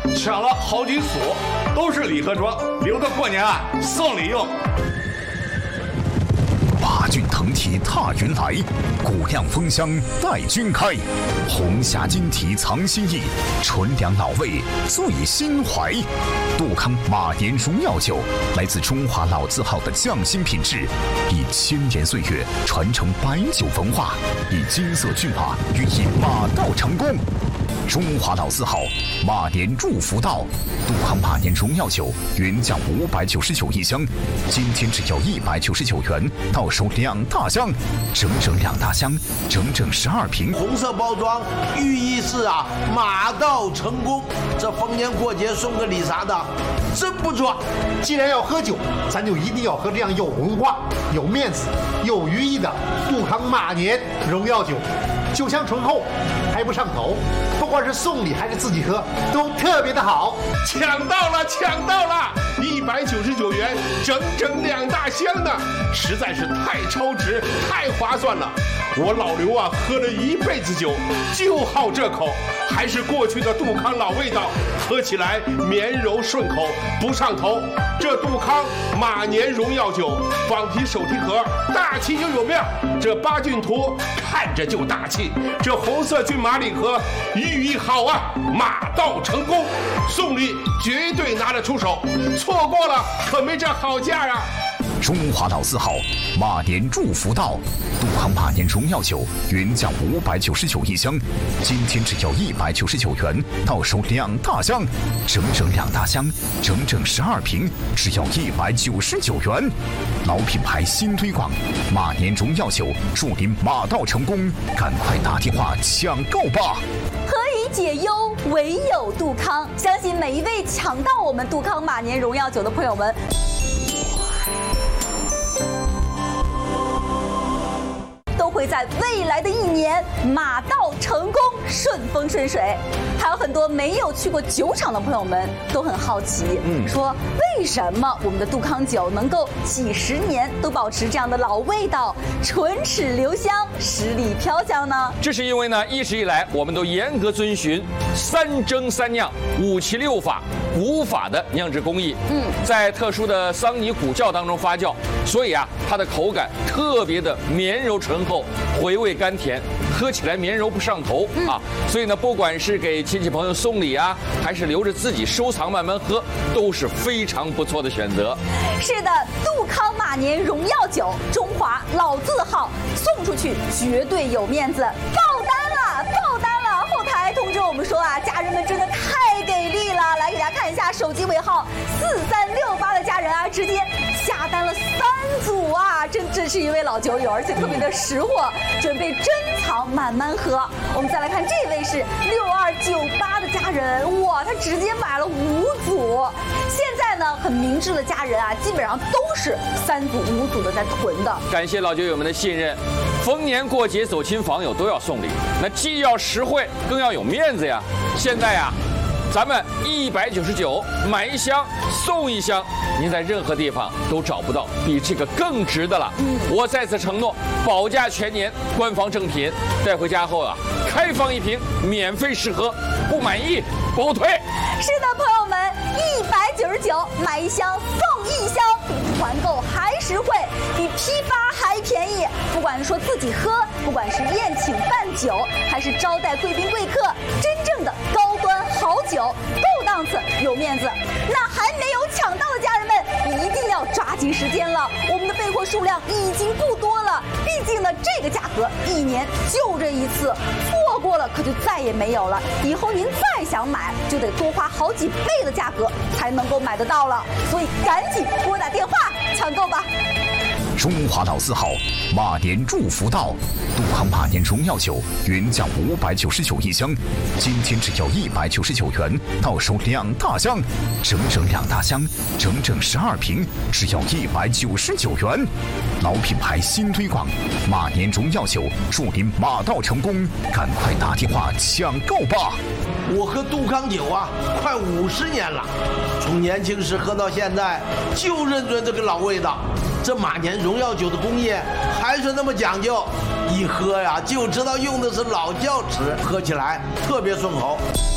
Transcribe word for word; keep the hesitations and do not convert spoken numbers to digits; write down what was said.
抢了好几组，都是礼盒装，留着过年啊送礼用。 八骏腾蹄踏云来，骨亮风香待君开。红霞金蹄藏心意，纯粮老味醉心怀。杜康马年荣耀酒，来自中华老字号的匠心品质，以千年岁月传承白酒文化，以金色骏马寓意马到成功。中华老字号，马年祝福到。杜康马年荣耀酒原价五百九十九一箱，今天只要一百九十九元，到手两大箱，整整两大箱，整整十二瓶。 红色包装，寓意是啊马到成功。这逢年过节送个礼啥的，真不错。 既然要喝酒，咱就一定要喝这样有文化、有面子、有寓意的杜康马年荣耀酒，酒香醇厚，还不上头。不管是送礼还是自己喝，都特别的好。 抢到了，抢到了！一百九十九元，整整两大箱呢，实在是太超值，太划算了。我老刘啊，喝了一辈子酒，就好这口，还是过去的杜康老味道，喝起来绵柔顺口，不上头。这杜康马年荣耀酒，仿皮手提盒，大气又有面儿。这八骏图看着就大气，这红色骏马礼盒寓意好啊，马到成功，送礼绝对拿得出手，错过了可没这好价啊！ 中华老字号，马年祝福到。杜康马年荣耀酒原价五百九十九一箱，今天只要一百九十九元，到手两大箱，整整两大箱，整整十二瓶，只要一百九十九元。老品牌新推广，马年荣耀酒，祝您马到成功，赶快打电话抢购吧！ 何以解忧，唯有杜康。相信每一位抢到我们杜康马年荣耀酒的朋友们，都会在未来的一年马到成功，顺风顺水。还有很多没有去过酒厂的朋友们都很好奇，嗯，说为什么我们的杜康酒能够几十年都保持这样的老味道，唇齿留香，十里飘香呢？ 这是因为呢，一直以来我们都严格遵循三蒸三酿、五七六法、古法的酿制工艺，嗯，在特殊的桑泥古窖当中发酵，所以啊，它的口感特别的绵柔醇厚，回味甘甜，喝起来绵柔不上头、嗯、啊。所以呢，不管是给亲戚朋友送礼啊，还是留着自己收藏慢慢喝，都是非常不错的选择。 是的，杜康马年荣耀酒，中华老字号，送出去绝对有面子。爆单了，爆单了！后台通知我们说啊，家人们真的太给力了。来给大家看一下手机尾号四三六八的家人啊，直接下单了三组啊！真真是一位老酒友，而且特别的识货，准备珍藏慢慢喝。我们再来看这位是六二九八的家人，哇，他直接买了五组。现在呢，很明智的家人啊，基本上都是三组五组的在囤的。 感谢老酒友们的信任，逢年过节走亲访友都要送礼，那既要实惠，更要有面子呀。现在呀，咱们一百九十九买一箱送一箱，您在任何地方都找不到比这个更值的了。嗯，我再次承诺，保价全年，官方正品，带回家后啊，开放一瓶，免费试喝，不满意不退。 是的，朋友们，一百九十九买一箱送一箱，比团购还实惠，比批发还便宜。不管是说自己喝，不管是宴请办酒，还是招待贵宾贵客，真正的高端好酒，够档次，有面子。那还没有抢到的家人们，一定要抓紧时间了，我们的备货数量已经不多了。毕竟呢，这个价格一年就这一次，错过了可就再也没有了。以后您再想买，就得多花好几倍的价格才能够买得到了。所以赶紧拨打电话抢购吧。 中华老字号，马年祝福到。杜康马年荣耀酒原价五百九十九一箱，今天只要一百九十九元，到手两大箱，整整两大箱，整整十二瓶，只要一百九十九元。老品牌新推广，马年荣耀酒，祝您马到成功，赶快打电话抢购吧！ 我喝杜康酒啊，快五十年了，从年轻时喝到现在，就认准这个老味道。这马年荣耀酒的工业还是那么讲究，一喝呀就知道用的是老窖纸，喝起来特别顺口。